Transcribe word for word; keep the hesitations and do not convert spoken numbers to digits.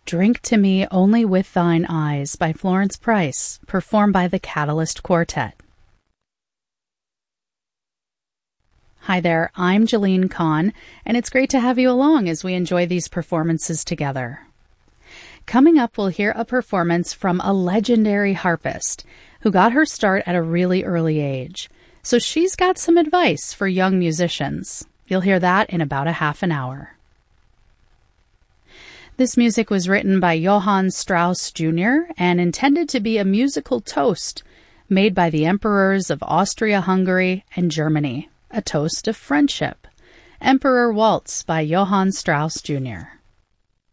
Drink to Me Only with Thine Eyes by Florence Price, performed by the Catalyst Quartet. Hi there, I'm Jalene Kahn, and it's great to have you along as we enjoy these performances together. Coming up, we'll hear a performance from a legendary harpist who got her start at a really early age. So she's got some advice for young musicians. You'll hear that in about a half an hour. This music was written by Johann Strauss Junior and intended to be a musical toast made by the emperors of Austria-Hungary and Germany, a toast of friendship. Emperor Waltz by Johann Strauss Junior